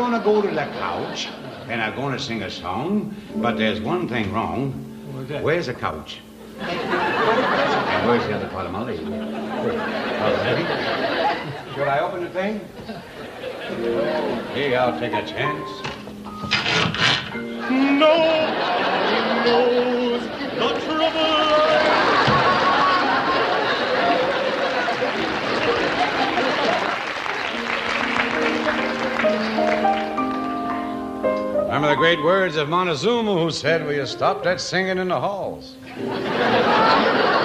going to go to the couch, and I'm going to sing a song, but there's one thing wrong. What's that? Where's the couch? And where's the other part of my leg? Should I open the thing? Hey, I'll take a chance. Nobody knows the trouble. Remember the great words of Montezuma, who said, "Will you stop that singing in the halls?"